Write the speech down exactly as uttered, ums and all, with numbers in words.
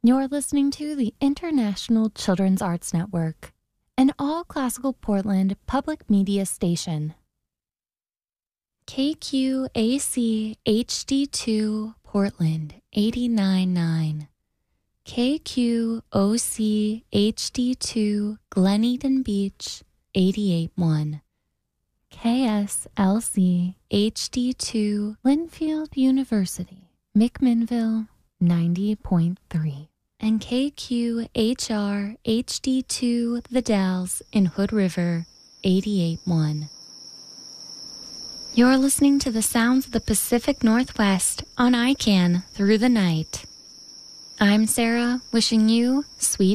You're listening to the International Children's Arts Network, an all-classical Portland public media station. K Q A C H D two Portland eighty-nine point nine, K Q O C H D two Glen Eden Beach eighty-eight point one, K S L C H D two Linfield University McMinnville ninety point three, and K Q H R H D two The Dalles in Hood River eighty-eight point one. You're listening to the sounds of the Pacific Northwest on I C A N Through the Night. I'm Sarah, wishing you sweet